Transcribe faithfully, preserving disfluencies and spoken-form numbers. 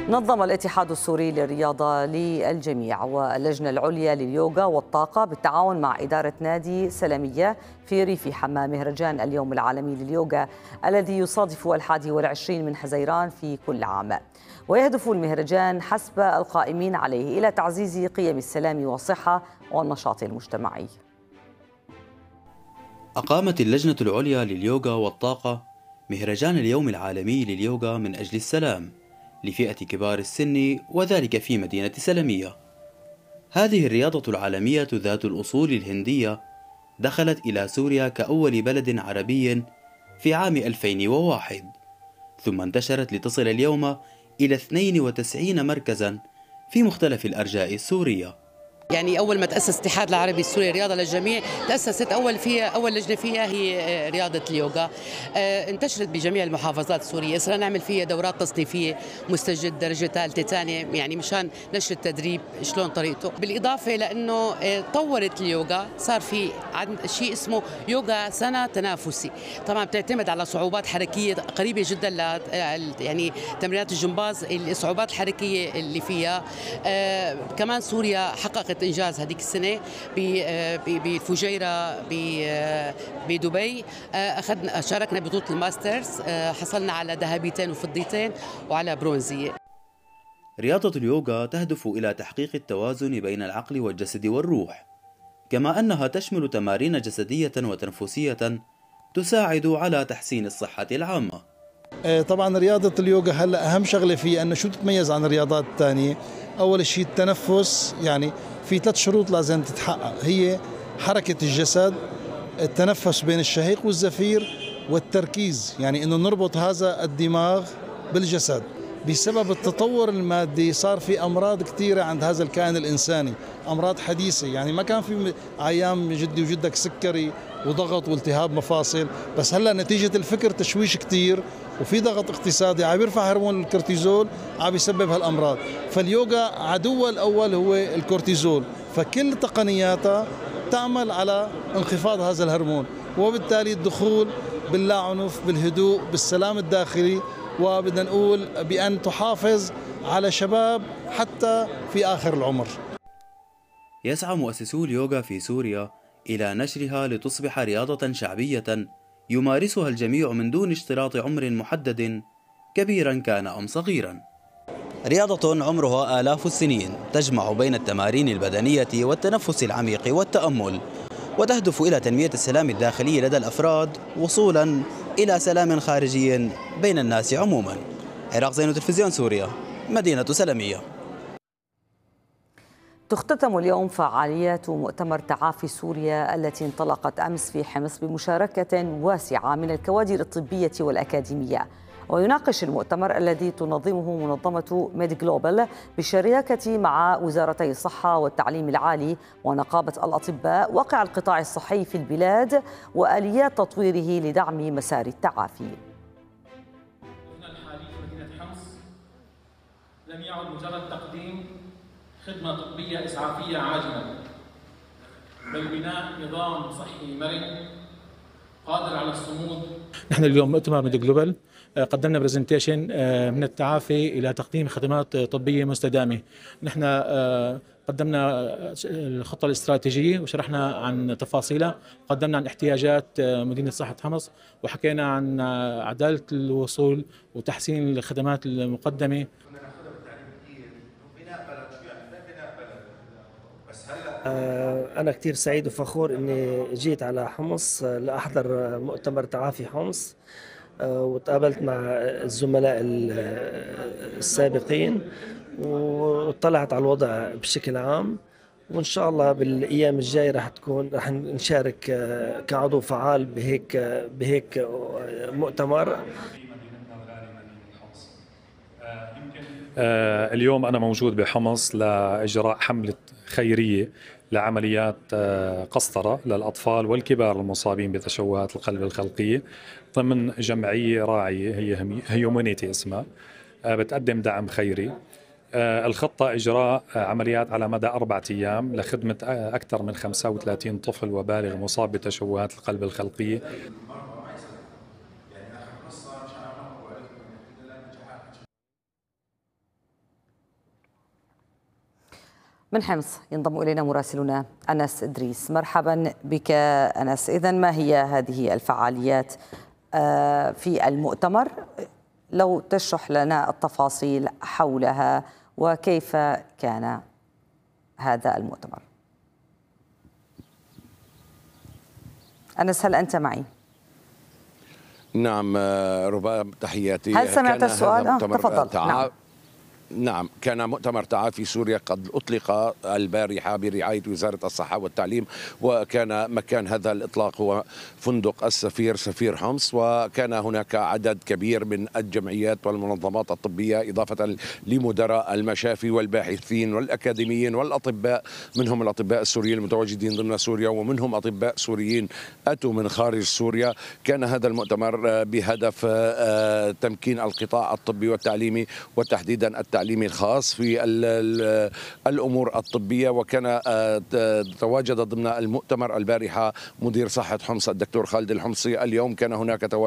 نظم الاتحاد السوري للرياضة للجميع واللجنة العليا لليوغا والطاقة بالتعاون مع إدارة نادي سلمية في ريف حمام مهرجان اليوم العالمي لليوغا الذي يصادف الحادي والعشرين من حزيران في كل عام. ويهدف المهرجان حسب القائمين عليه إلى تعزيز قيم السلام والصحة والنشاط المجتمعي. أقامت اللجنة العليا لليوغا والطاقة مهرجان اليوم العالمي لليوغا من أجل السلام لفئة كبار السن، وذلك في مدينة سلمية. هذه الرياضة العالمية ذات الأصول الهندية دخلت إلى سوريا كأول بلد عربي في عام ألفين وواحد، ثم انتشرت لتصل اليوم إلى اثنين وتسعين مركزا في مختلف الأرجاء السورية. يعني أول ما تأسس الاتحاد العربي السوري رياضة للجميع، تأسست أول فيها أول لجنة فيها هي رياضة اليوغا. آه انتشرت بجميع المحافظات السورية، صرنا نعمل فيها دورات تصنيفية مستجد درجة ثالثة ثانية، يعني مشان نشر التدريب شلون طريقته. بالإضافة لأنه آه طورت اليوغا، صار في شيء اسمه يوغا سنة تنافسي، طبعا بتعتمد على صعوبات حركية قريبة جدا ل يعني تمرينات الجمباز، الصعوبات الحركية اللي فيها. آه كمان سوريا حققت إنجاز هذيك السنة بفجيرة بدبي، أخذنا شاركنا ببطولة الماسترز، حصلنا على ذهبيتين وفضيتين وعلى برونزية. رياضة اليوغا تهدف إلى تحقيق التوازن بين العقل والجسد والروح، كما أنها تشمل تمارين جسدية وتنفسية تساعد على تحسين الصحة العامة. طبعا رياضة اليوغا هلا أهم شغلة فيه أنه شو تتميز عن الرياضات الثانية. أول شيء التنفس، يعني في ثلاث شروط لازم تتحقق، هي حركة الجسد، التنفس بين الشهيق والزفير، والتركيز، يعني انه نربط هذا الدماغ بالجسد. بسبب التطور المادي صار في امراض كثيرة عند هذا الكائن الانساني، امراض حديثة، يعني ما كان في ايام جدي وجدك سكري وضغط والتهاب مفاصل، بس هلا نتيجة الفكر تشويش كثير وفي ضغط اقتصادي عم يرفع هرمون الكورتيزول، عم يسبب هالامراض. فاليوغا عدوها الاول هو الكورتيزول، فكل تقنياتها تعمل على انخفاض هذا الهرمون، وبالتالي الدخول باللا عنف، بالهدوء، بالسلام الداخلي، وبدنا نقول بأن تحافظ على شباب حتى في آخر العمر. يسعى مؤسسو اليوغا في سوريا إلى نشرها لتصبح رياضة شعبية يمارسها الجميع من دون اشتراط عمر محدد كبيرا كان أم صغيرا. رياضة عمرها آلاف السنين تجمع بين التمارين البدنية والتنفس العميق والتأمل، وتهدف إلى تنمية السلام الداخلي لدى الأفراد وصولا إلى سلام خارجي بين الناس عموما. عراق زينو، تلفزيون سوريا، مدينة سلمية. تختتم اليوم فعاليات مؤتمر تعافي سوريا التي انطلقت أمس في حمص بمشاركة واسعة من الكوادر الطبية والأكاديمية. ويناقش المؤتمر الذي تنظمه منظمة ميد جلوبال بالشراكة مع وزارتي الصحة والتعليم العالي ونقابة الأطباء واقع القطاع الصحي في البلاد وآليات تطويره لدعم مسار التعافي. الحالي في مدينة حمص لم يعد مجرد تقديم خدمة طبية إسعافية عاجلة، بل بناء نظام صحي مرن قادر على الصمود. نحن اليوم مؤتمر ميد جلوبال قدمنا برزنتيشن من التعافي إلى تقديم خدمات طبية مستدامة. نحن قدمنا الخطة الاستراتيجية وشرحنا عن تفاصيلها، قدمنا عن احتياجات مدينة صحة حمص، وحكينا عن عدالة الوصول وتحسين الخدمات المقدمة. أنا كتير سعيد وفخور إني جيت على حمص لأحضر مؤتمر تعافي حمص، وتقابلت مع الزملاء السابقين واطلعت على الوضع بشكل عام، وإن شاء الله بالأيام الجاية راح تكون راح نشارك كعضو فعال بهيك بهيك مؤتمر. اليوم أنا موجود بحمص لإجراء حملة خيرية لعمليات قسطرة للأطفال والكبار المصابين بتشوهات القلب الخلقية ضمن جمعية راعية هي هيومانيتي اسمها، بتقدم دعم خيري. الخطة إجراء عمليات على مدى أربعة أيام لخدمة أكثر من خمسة وثلاثين طفل وبالغ مصاب بتشوهات القلب الخلقية. من حمص ينضم إلينا مراسلنا أنس إدريس. مرحبا بك أنس. إذن ما هي هذه الفعاليات في المؤتمر؟ لو تشرح لنا التفاصيل حولها وكيف كان هذا المؤتمر. أنس، هل أنت معي؟ نعم رباب، تحياتي. هل سمعت السؤال؟ آه، تفضل. تع... نعم. نعم، كان مؤتمر تعافي سوريا قد أطلق البارحة برعاية وزارة الصحة والتعليم، وكان مكان هذا الإطلاق هو فندق السفير سفير حمص، وكان هناك عدد كبير من الجمعيات والمنظمات الطبية إضافة لمدراء المشافي والباحثين والأكاديميين والأطباء، منهم الأطباء السوريين المتواجدين ضمن سوريا ومنهم أطباء سوريين أتوا من خارج سوريا. كان هذا المؤتمر بهدف تمكين القطاع الطبي والتعليمي وتحديدا التعليم التعليمي الخاص في الأمور الطبية. وكان تواجد ضمن المؤتمر البارحة مدير صحة حمص الدكتور خالد الحمصي. اليوم كان هناك